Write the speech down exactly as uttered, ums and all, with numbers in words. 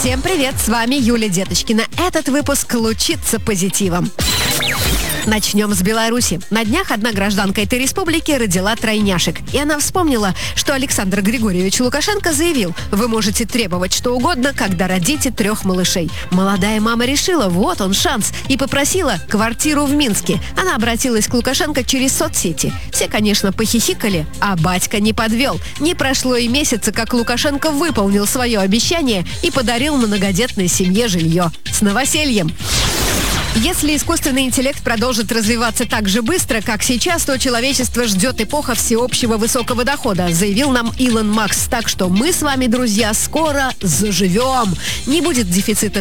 Всем привет, с вами Юля Деточкина. Этот выпуск лучится позитивом. Начнем с Беларуси. На днях одна гражданка этой республики родила тройняшек. И она вспомнила, что Александр Григорьевич Лукашенко заявил: вы можете требовать что угодно, когда родите трех малышей. Молодая мама решила, вот он шанс, и попросила квартиру в Минске. Она обратилась к Лукашенко через соцсети. Все, конечно, похихикали, а батька не подвел. Не прошло и месяца, как Лукашенко выполнил свое обещание и подарил многодетной семье жилье. С новосельем! Если искусственный интеллект продолжит развиваться так же быстро, как сейчас, то человечество ждет эпоха всеобщего высокого дохода, заявил нам Илон Маск. Так что мы с вами, друзья, скоро заживем. Не будет дефицита